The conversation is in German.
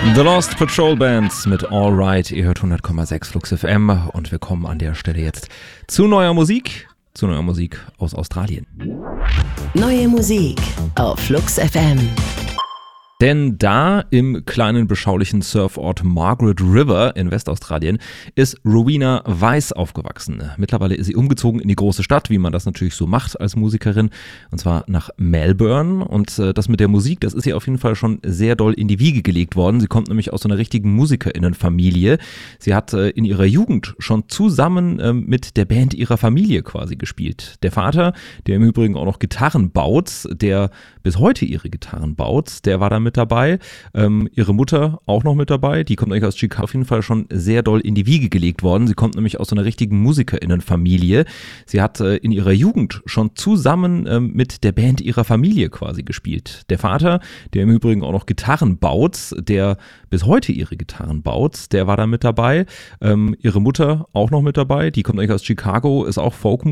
The Lost Patrol Bands mit All Right. Ihr hört 100,6 Flux FM und wir kommen an der Stelle jetzt zu neuer Musik aus Australien. Neue Musik auf Flux FM. Denn da im kleinen beschaulichen Surfort Margaret River in Westaustralien ist Rowena Weiss aufgewachsen. Mittlerweile ist sie umgezogen in die große Stadt, wie man das natürlich so macht als Musikerin, und zwar nach Melbourne. Und das mit der Musik, das ist ihr auf jeden Fall schon sehr doll in die Wiege gelegt worden. Sie kommt nämlich aus so einer richtigen MusikerInnenfamilie. Sie hat in ihrer Jugend schon zusammen mit der Band ihrer Familie quasi gespielt. Der Vater, der im Übrigen auch noch Gitarren baut, der bis heute ihre Gitarren baut, der war da mit dabei. Ihre Mutter auch noch mit dabei. Die kommt eigentlich aus Chicago, auf jeden Fall schon sehr doll in die Wiege gelegt worden. Sie kommt nämlich aus so einer richtigen MusikerInnenfamilie. Sie hat in ihrer Jugend schon zusammen mit der Band ihrer Familie quasi gespielt. Der Vater, der im Übrigen auch noch Gitarren baut, der bis heute ihre Gitarren baut, der war da mit dabei. Ihre Mutter auch noch mit dabei. Die kommt eigentlich aus Chicago, ist auch Folk